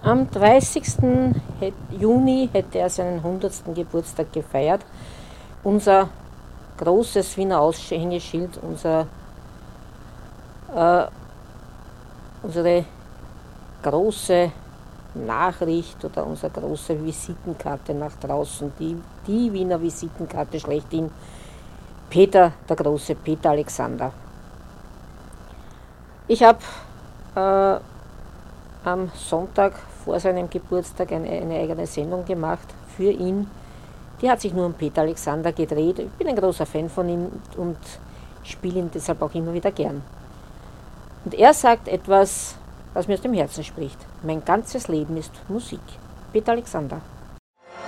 Am 30. Juni hätte er seinen 100. Geburtstag gefeiert. Unser großes Wiener Aushängeschild, unsere große Nachricht oder unsere große Visitenkarte nach draußen, die Wiener Visitenkarte schlechthin, Peter der Große, Peter Alexander. Ich habe am Sonntag vor seinem Geburtstag eine eigene Sendung gemacht für ihn. Die hat sich nur um Peter Alexander gedreht. Ich bin ein großer Fan von ihm und spiele ihn deshalb auch immer wieder gern. Und er sagt etwas, was mir aus dem Herzen spricht. Mein ganzes Leben ist Musik. Peter Alexander.